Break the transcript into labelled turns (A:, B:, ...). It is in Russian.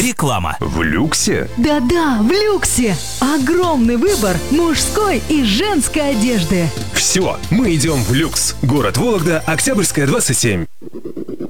A: Реклама.
B: В люксе?
C: Да-да, в люксе. Огромный выбор мужской и женской одежды.
B: Все, мы идем в люкс. Город Вологда, Октябрьская, 27.